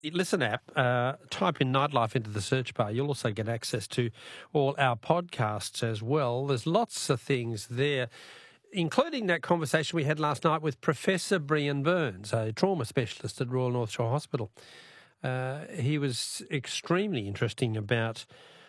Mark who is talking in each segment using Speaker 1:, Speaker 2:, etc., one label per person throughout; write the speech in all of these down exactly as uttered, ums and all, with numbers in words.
Speaker 1: Listen app, uh, type in Nightlife into the search bar. You'll also get access to all our podcasts as well. There's lots of things there, including that conversation we had last night with Professor Brian Burns, a trauma specialist at Royal North Shore Hospital. Uh, he was extremely interesting about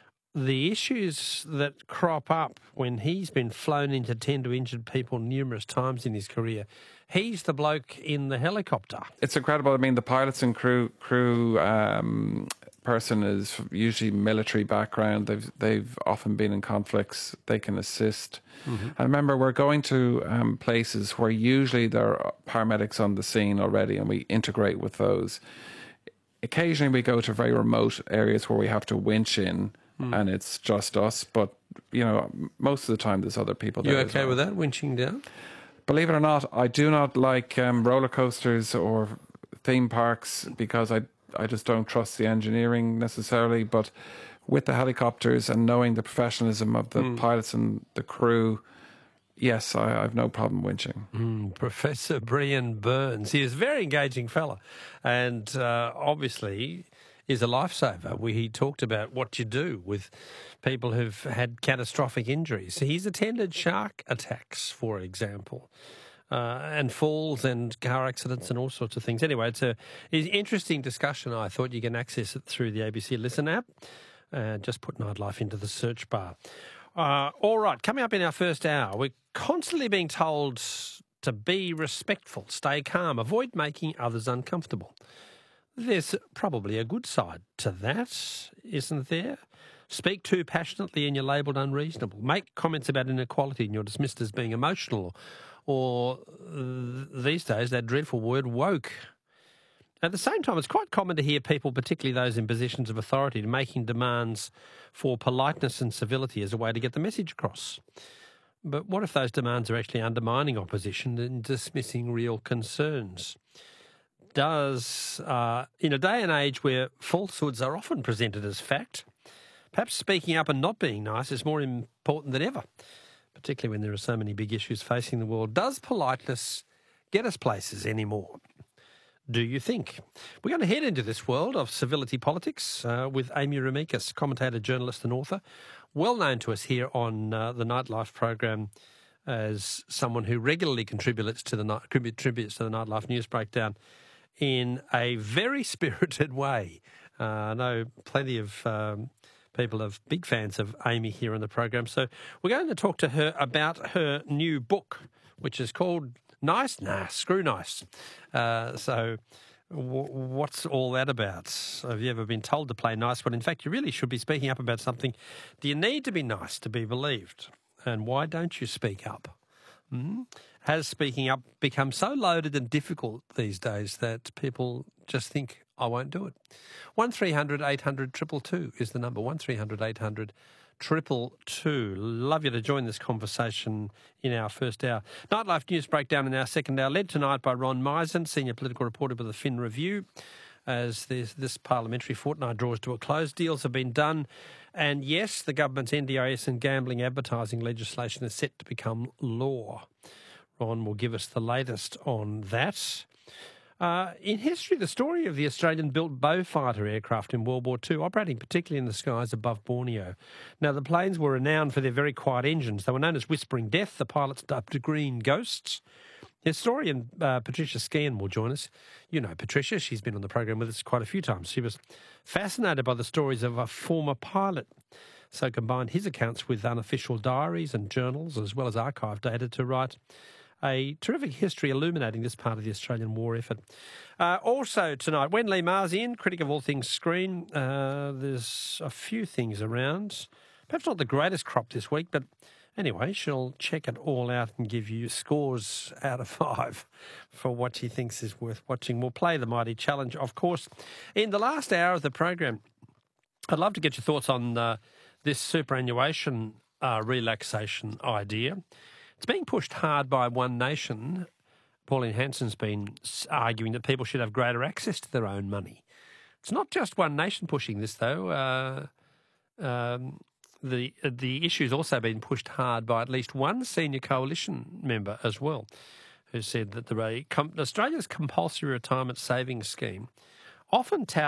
Speaker 1: the issues that crop up when he's been flown in to tend to injured people numerous times in his career. He's the bloke in the helicopter.
Speaker 2: It's incredible. I mean, the pilots and crew crew um, person is usually military background. They've they've often been in conflicts. They can assist. Mm-hmm. And remember, we're going to um, places where usually there are paramedics on the scene already, and we integrate with those. Occasionally, we go to very remote areas where we have to winch in. Mm. And it's just us, but, you know, most of the time there's other people there.
Speaker 1: You okay
Speaker 2: well.
Speaker 1: with that, winching down?
Speaker 2: Believe it or not, I do not like um, roller coasters or theme parks because I, I just don't trust the engineering necessarily. But with the helicopters and knowing the professionalism of the mm. pilots and the crew, yes, I, I have no problem winching.
Speaker 1: Mm, Professor Brian Burns. He is a very engaging fella and uh, obviously is a lifesaver. We, he talked about what you do with people who've had catastrophic injuries. He's attended shark attacks, for example, uh, and falls and car accidents and all sorts of things. Anyway, it's a it's an interesting discussion. I thought you can access it through the A B C Listen app. Uh, just put Nightlife into the search bar. Uh, all right, coming up in our first hour, we're constantly being told to be respectful, stay calm, avoid making others uncomfortable. There's probably a good side to that, isn't there? Speak too passionately and you're labelled unreasonable. Make comments about inequality and you're dismissed as being emotional. Or uh, these days, that dreadful word woke. At the same time, it's quite common to hear people, particularly those in positions of authority, making demands for politeness and civility as a way to get the message across. But what if those demands are actually undermining opposition and dismissing real concerns? Does, uh, in a day and age where falsehoods are often presented as fact, perhaps speaking up and not being nice is more important than ever, particularly when there are so many big issues facing the world. Does politeness get us places anymore? Do you think? We're going to head into this world of civility politics uh, with Amy Remeikis, commentator, journalist and author, well known to us here on uh, the Nightlife program as someone who regularly contributes to the night, contributes to the Nightlife News Breakdown in a very spirited way. Uh, I know plenty of um, people are big fans of Amy here on the program. So we're going to talk to her about her new book, which is called Nice? Nah, Screw Nice. Uh, so w- what's all that about? Have you ever been told to play nice when in fact you really should be speaking up about something? Do you need to be nice to be believed? And why don't you speak up? Mm? Has speaking up become so loaded and difficult these days that people just think, I won't do it? one three hundred eight hundred two two two is the number, one three hundred eight hundred two two two. Love you to join this conversation in our first hour. Nightlife News Breakdown in our second hour, led tonight by Ron Misen, senior political reporter with the Fin Review. As this, this parliamentary fortnight draws to a close, deals have been done. And yes, the government's N D I S and gambling advertising legislation is set to become law. Ron will give us the latest on that. Uh, in history, the story of the Australian-built Beaufighter aircraft in World War Two, operating particularly in the skies above Borneo. Now, the planes were renowned for their very quiet engines. They were known as Whispering Death. The pilots dubbed Green Ghosts. Historian uh, Patricia Skehan will join us. You know Patricia, she's been on the program with us quite a few times. She was fascinated by the stories of a former pilot, so combined his accounts with unofficial diaries and journals as well as archive data to write a terrific history illuminating this part of the Australian war effort. Uh, also tonight, Wen Lee Ma's in, critic of all things screen. Uh, there's a few things around. Perhaps not the greatest crop this week, but anyway, she'll check it all out and give you scores out of five for what she thinks is worth watching. We'll play the Mighty Challenge, of course. In the last hour of the program, I'd love to get your thoughts on uh, this superannuation uh, relaxation idea. It's being pushed hard by One Nation. Pauline Hanson's been arguing that people should have greater access to their own money. It's not just One Nation pushing this, though. Uh, um, the the issue's also been pushed hard by at least one senior coalition member as well, who said that the Australia's compulsory retirement savings scheme often touts